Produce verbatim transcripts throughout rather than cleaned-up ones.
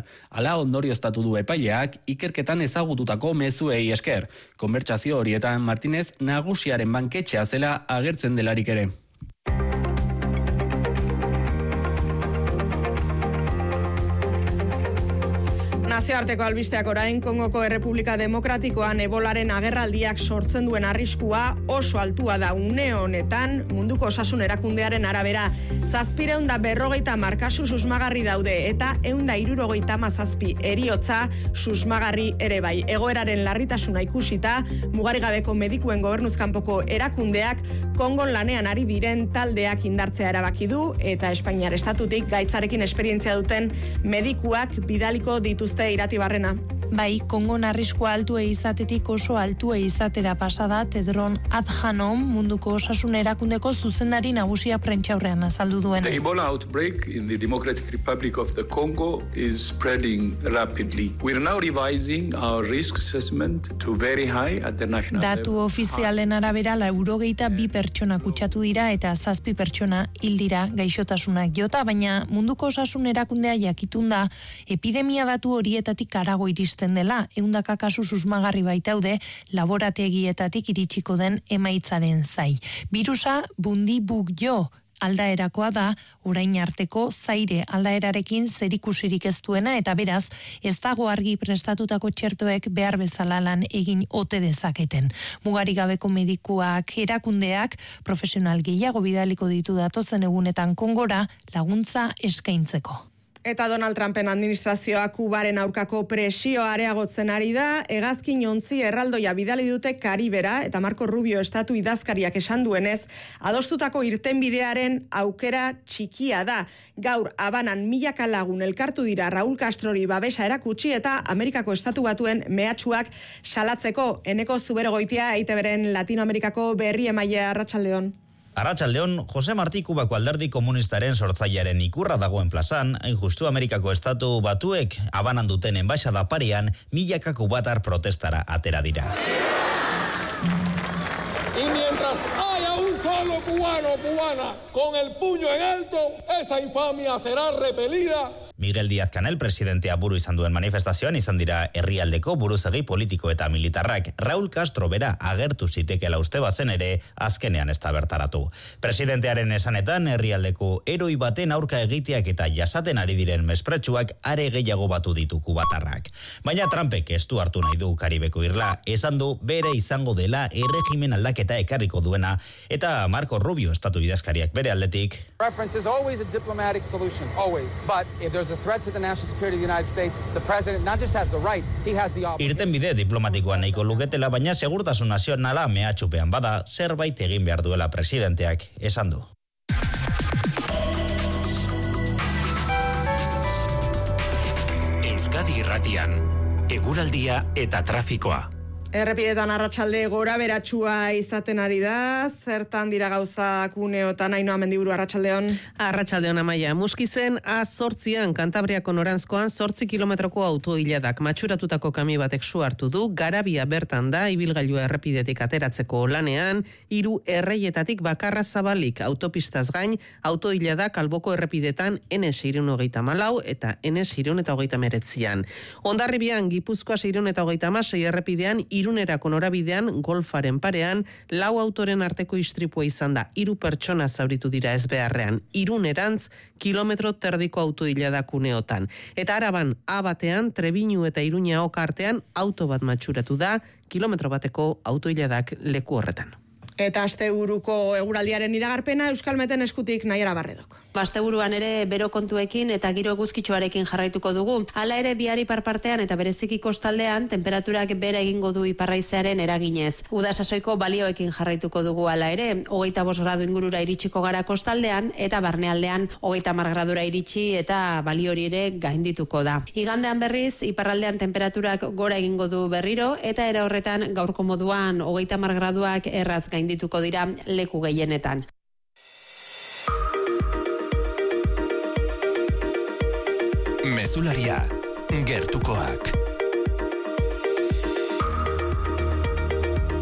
urtean. Hala ondorioztatu du epaileak ikerketan ezagututako mezuei esker. Konbertsazio horietan Martinez nagusiaren banketxea zela agertzen delarik ere. Nazioarteko albisteak orain, Kongoko Errepublika Demokratikoan ebolaren agerraldiak sortzen duen arriskua oso altua da une honetan munduko osasun erakundearen arabera. Zazpireun da berrogeita markasu susmagarri daude eta eun da irurogeita mazazpi eriotza susmagarri ere bai. Egoeraren larritasuna ikusita, mugarigabeko medikuen gobernuzkanpoko erakundeak Kongon lanean ari diren taldeak indartzea erabaki du eta Espainiar estatutik gaitzarekin esperientzia duten medikuak bidaliko dituzte Iratibarrena. Bai, Kongon arriskua altua izatetik oso altua izatera pasada Tedron Adhanom munduko osasun erakundeko zuzendari nagusia prentsaurrean azaldu duenez. The Ebola outbreak in the Democratic Republic of the Congo is spreading rapidly. We are now revising our risk assessment to very high at the national level. Datu ofizialen arabera laurogeita bi pertsona kutsatu dira eta zazpi pertsona hil dira gaixotasunak jota, baina munduko osasun erakundea jakitunda epidemia datu horietatik harago iristen dela, ehundaka kasu susmagarri baitaude laborategietatik iritsiko den emaitzaren zai. Birusa bundibuk jo aldaerakoa da, orain arteko zaire aldaerarekin zerikusirik ez duena eta beraz, ez dago argi prestatutako txertoek behar bezala lan egin ote dezaketen. Mugarik gabeko medikuak erakundeak profesional gehiago bidaliko ditu datozen egunetan Kongora laguntza eskaintzeko. Eta Donald Trumpen administrazioa Kubaren aurkako presioa areagotzen ari da, hegazkin ontzi erraldoia bidali dute Karibera eta Marco Rubio estatu idazkariak esan duenez, adostutako irtenbidearen aukera txikia da. Gaur Habanan milaka lagun elkartu dira Raúl Castrori babesa erakutsi eta Amerikako estatu batuen mehatxuak salatzeko. Eneko Zuberogoitia E I Te Beren Latinoamerikako berri emailea. Arratsaldeon. Arratsaldeon, Jose Martí Kubako alderdi komunistaren sortzailearen ikurra dagoen plazan, hain justu Amerikako estatu batuek Habanan duten enbaixada parean milaka kubatar protestara atera dira. Y mientras haya un solo cubano o cubana con el puño en alto, esa infamia será repelida. Miguel Díaz-Canel presidentea buru izan duen manifestazioan izan dira herrialdeko buruzagi politiko eta militarrak. Raúl Castro bera agertu zitekeela uste bazen ere azkenean ez da bertaratu. Presidentearen esanetan herrialdeko eroi baten aurka egiteak eta jasaten ari diren mespretsuak are gehiago batu ditu kubatarrak. Baina Trumpek ez du hartu nahi du Karibeko irla, esan du bere izango dela erregimen aldaketa ekarriko duena eta Marco Rubio estatu idazkariak bere aldetik. Preference is always a diplomatic solution, always. But if there's a threat to the national security of the United States, the president not just has the right, he has the obligation. Irtenbide diplomatikoa nahiko luketela, baina segurtasun nazionala mehatxupean bada, zerbait egin behar duela presidenteak esan du. Euskadi Irratian, eguraldia eta trafikoa. Errepidetan arratsalde gora beratsua izaten ari da, zertan dira gauzak uneotan. Ainhoa Mendiburu, arratsaldeon. Arratsaldeon Amaia, Muskizen A zortzian Kantabriako noranzkoan zortzi kilometroko autoiladak matxuratutako kami batek su hartu du, Garabia bertan da, ibilgailua errepidetik ateratzeko lanean, hiru erreietatik bakarra zabalik autopistaz gain, autoiladak alboko errepidetan N S hirurehun eta hogeita hamalau eta N S hirurehun eta hogeita hemeretzian. Hondarribian Gipuzkoa seiehun eta hogeita hamasei errepidean Irunerako norabidean golfaren parean lau autoren arteko istripua izan da. Hiru pertsona zauritu dira ezbeharrean. Irunerantz kilometro terdiko autoiladak uneotan. Eta Araban A batean Trebiñu eta Iruña oka artean auto bat matxuratu da, kilometro bateko autoiladak leku horretan. Eta asteburuko eguraldiaren iragarpena Euskalmeten eskutik Naiara Barredok. Asteburuan ere bero kontuekin eta giro eguzkitsuarekin jarraituko dugu. Hala ere bihar ipar partean eta bereziki kostaldean tenperaturak bera egingo du iparraizearen eraginez. Uda sasoiko balioekin jarraituko dugu hala ere, hogeita bost gradu ingurura iritsiko gara kostaldean eta barnealdean hogeita hamar gradura iritsi eta balio hori ere gaindituko da. Igandean berriz iparraldean tenperaturak gora egingo du berriro eta era horretan gaurko moduan hogeita hamar graduak erraz gaindituko dira leku gehienetan. Mezularia, gertukoak.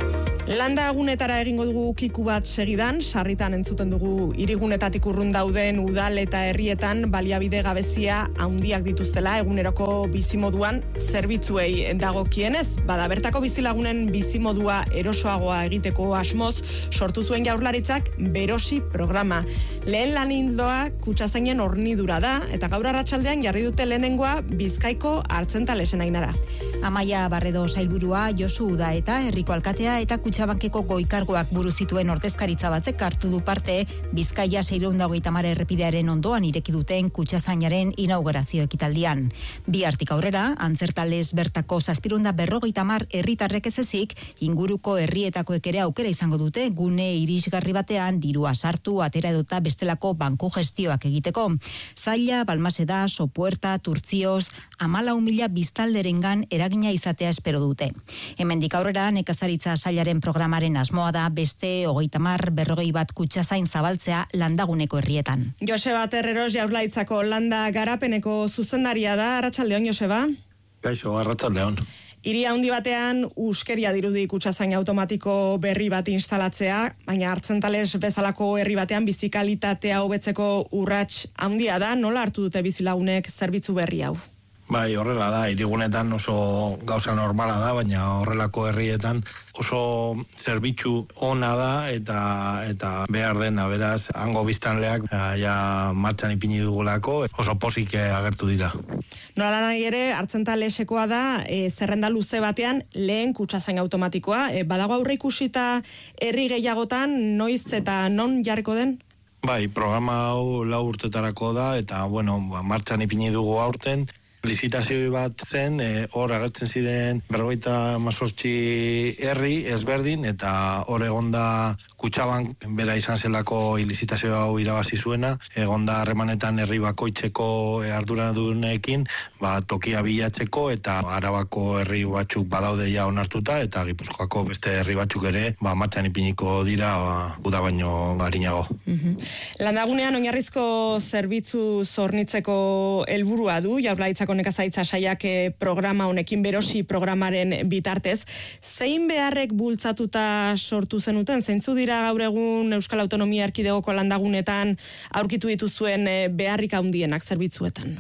Landa egunetara egingo dugu kiku bat segidan, sarritan entzuten dugu hirigunetatik urrun dauden udal eta herrietan baliabide gabezia handiak dituztela eguneroko bizimoduan zerbitzuei dagokienez. Bada bertako bizilagunen bizimodua erosoagoa egiteko asmoz sortu zuen Jaurlaritzak Berosi programa. Lehen lanildoa kutxazainen hornidura da eta gaur arratsaldean jarri dute lehenengoa Bizkaiko Artzentalesen Ainara. Amaia Barredo sailburua, Josu Uda eta herriko alkatea eta Kutxabankeko goikargoak buru zituen ordezkaritza batzek hartu du parte Bizkaia seiehun eta hogeita hamar errepidearen ondoan ireki duten kutxazainaren inaugurazio ekitaldian. Bi hartik aurrera, Antzertales bertako zazpiehun eta berrogeita hamar herritarrek ez ezik, inguruko herrietakoek ere aukera izango dute gune irisgarri batean dirua sartu, atera edota bestelako banku gestioak egiteko. Zaila, Balmaseda, Sopuerta, Turtzioz, hamalau mila biztalderengan eragina izatea espero dute. Hemendik aurrera, nekazaritza sailaren programaren asmoa da beste hogeita hamar berrogei bat kutxazain zabaltzea landaguneko herrietan. Joseba Terreros Jaurlaritzako landa garapeneko zuzendaria da. Arratsaldeon, Joseba. Kaixo, arratsaldeon. Hiri handi batean uskeria dirudi kutxazain automatiko berri bat instalatzea, baina Artzentales bezalako herri batean bizikalitatea hobetzeko urrats handia da. Nola hartu dute bizilagunek zerbitzu berri hau? Bai, horrela da, hirigunetan oso gauza normala da, baina horrelako herrietan oso zerbitzu ona da eta eta behar dena, beraz, hango biztanleak ja martxan ipini dugulako, oso pozik agertu dira. Nola nahi ere, Artzentalesekoa da, e, zerrenda luze batean lehen kutxazain automatikoa. E, badago aurre ikusita herri gehiagotan, noiz eta non jarriko den? Bai, programa hau lau urtetarako da, eta, bueno, martxan ipini dugu aurten, lizitazio bat zen, e, hor agertzen ziren berrogeita hamazortzi herri ezberdin, eta hor egonda Kutxabank bera izan zelako lizitazio hau irabazi zuena, egonda harremanetan herri bakoitzeko arduradunekin, ba, tokia bilatzeko, eta Arabako herri batzuk badaude ja onartuta, eta Gipuzkoako beste herri batzuk ere, ba, martxan ipiniko dira, ba, uda baino arinago. Mm-hmm. Landagunean oinarrizko zerbitzu zornitzeko helburua du, Jaurlaritzako nekazaritza sailak programa honekin Berosi programaren bitartez. Zein beharrek bultzatuta sortu zenuten? Zeintzu dira gaur egun Euskal Autonomia Erkidegoko landagunetan aurkitu dituzuen beharrik handienak zerbitzuetan?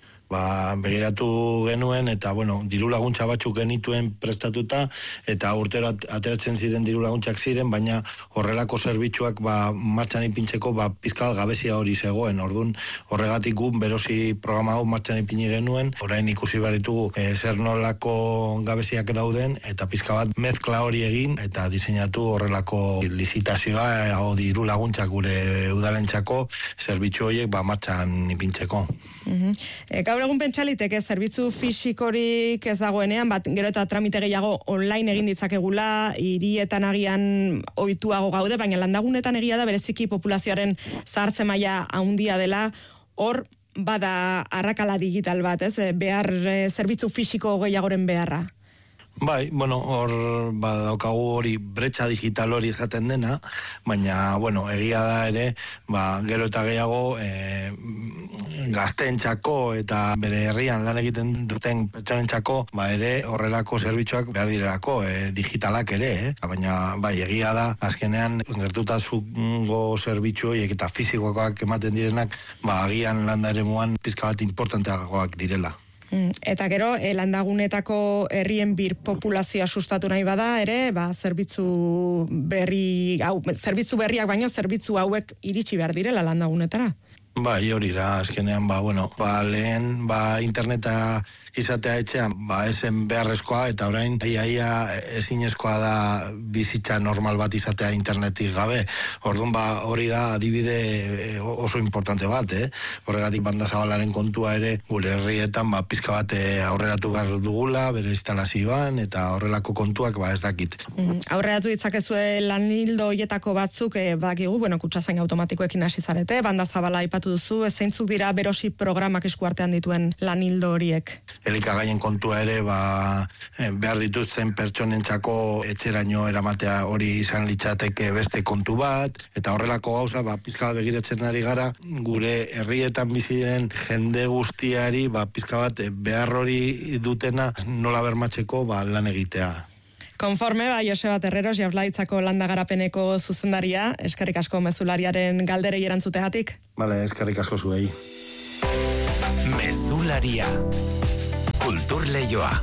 Ba, begiratu genuen eta, bueno, diru laguntza batzuk genituen prestatuta eta urtero ateratzen ziren diru laguntzak ziren, baina horrelako zerbitzuak ba, martxan ipintzeko ba, pizkal gabezia hori zegoen. Ordun horregatik gu Berosi programa hau martxan ipini genuen, orain ikusi behar ditugu e, zer nolako gabeziak dauden eta pizka bat mezkla hori egin eta diseinatu horrelako lizitazioa o diru laguntzak gure udalentzako zerbitzu horiek ba, martxan ipintzeko. Mm-hmm. E, gaur egun pentsaliteke zerbitzu fisikorik ez dagoenean, bat gero eta tramite gehiago online egin ditzakegula, hirietan agian ohituago gaude, baina landagunetan egia da bereziki populazioaren zahartze maila handia dela, hor bada arrakala digital bat, ez? Behar zerbitzu fisiko gehiagoren beharra. Bai, bueno, hor badaukagu hori bretxa digital hori esaten dena, baina, bueno, egia da ere, ba, gero eta gehiago e, gazteentzako eta bere herrian lan egiten duten pertsonentzako, ba, ere horrelako zerbitzuak behar direlako, e, digitalak ere, eh? Baina, bai, egia da, azkenean, gertutasungo zerbitzu horiek eta fizikoak ematen direnak, ba, agian landa ere muan pizka bat importanteagoak direla. Eta gero, e, landagunetako herrien bir populazioa sustatu nahi bada, ere, ba, zerbitzu berri, hau, zerbitzu berriak baino, zerbitzu hauek iritsi behar direla landagunetara. Bai, hori da, azkenean, ba, bueno, ba, lehen, ba, interneta izatea etxean, ba, esen beharrezkoa, eta orain, ia, ia, ezinezkoa da bizitza normal bat izatea internetik gabe. Orduan, ba, hori da, adibide oso importante bat, eh? Horregatik banda zabalaren kontua ere, gure herrietan, ba, pizka bat aurreratu behar dugula, bere instalazioan, eta horrelako kontuak, ba, ez dakit. Mm, aurreratu ditzakezue lanildo hoietako batzuk, eh, bakigu, bueno, kutxazain automatikoekin hasi zarete, banda zabala aipatu duzu, zeintzuk dira Berosi programak eskuartean dituen lanildo horiek? Elikagaien kontua ere, ba, behar dituzten pertsonentzako etxeraino eramatea hori izan litzateke beste kontu bat, eta horrelako gauza, ba, pizka bat begiratzen ari gara, gure herrietan bizi diren jende guztiari, ba, pizka bat behar hori dutena nola bermatzeko, ba, lan egitea. Konforme, ba, Joseba Terreros, Jaurlaritzako landa garapeneko zuzendaria, eskerrik asko mezulariaren galderei erantzutegatik. Bale, eskerrik asko zuei. Mezularia. Kultur Leioa.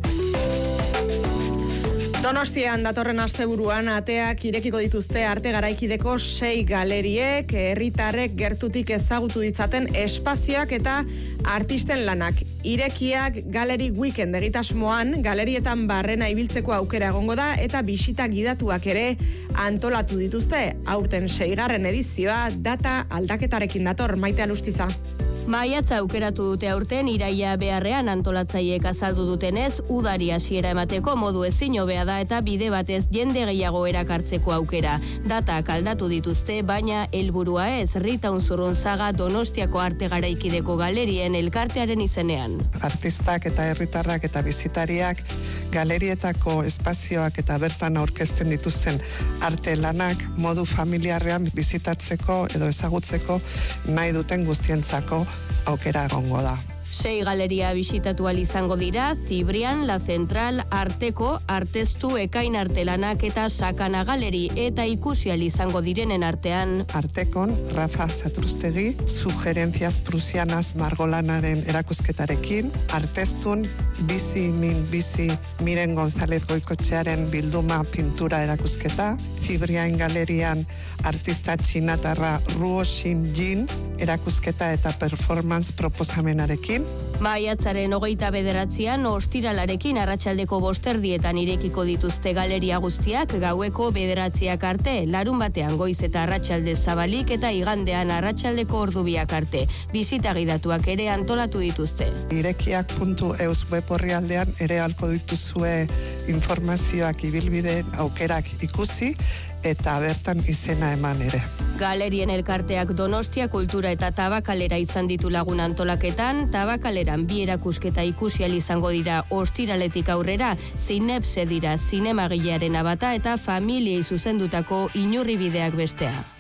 Donostian datorren asteburuan ateak irekiko dituzte arte garaikideko sei galeriek, herritarrek gertutik ezagutu ditzaten espazioak eta artisten lanak. Irekiak Galeri Weekend egitasmoan galerietan barrena ibiltzeko aukera egongo da eta bisita gidatuak ere antolatu dituzte. Aurten seigarren edizioa data aldaketarekin dator. Maite Alustiza. Maiatza aukeratu dute aurten iraia beharrean antolatzaileek azaldu dutenez, udari hasiera emateko modu ezin hobea da eta bide batez jende gehiago erakartzeko aukera. Datak aldatu dituzte, baina helburua ez, Rita Unzurrunzaga Donostiako arte garaikideko galerien elkartearen izenean. Artistak eta herritarrak eta bizitariak galerietako espazioak eta bertan aurkezten dituzten arte lanak modu familiarrean bizitatzeko edo ezagutzeko nahi duten guztientzako aukera egongo da. Sei galeria bisitatu ahal izango dira, Zibrian, La Central, Arteko, Artestu, Ekain Artelanak eta Sakana Galeri, eta ikusi ahal izango direnen artean. Artekon, Rafa Satrustegi, Sugerencias Prusianas Margolanaren erakusketarekin, Artestun, Bizi Min Bizi Miren González Goikotxearen bilduma pintura erakusketa, Zibrian Galerian artista txinatarra Ruo Shin Jin erakusketa eta performance proposamenarekin. Maiatzaren hogeita bederatzean ostiralarekin arratsaldeko bosterdietan irekiko dituzte galeria guztiak gaueko bederatziak arte, larun batean goiz eta arratsalde zabalik eta igandean arratsaldeko ordubiak arte. Bisita gidatuak ere antolatu dituzte. Irekiak puntu eus web orrialdean ere alko dituzue informazioak ibilbide aukerak ikusi eta bertan izena eman ere. Galerien elkarteak Donostia kultura eta tabakalera izan ditu lagun antolaketan, tabakaleran bi erakusketa ikusi ahal izango dira ostiraletik aurrera, Zinepse dira zinemagilearen abata eta familiei zuzendutako inurribideak bestea.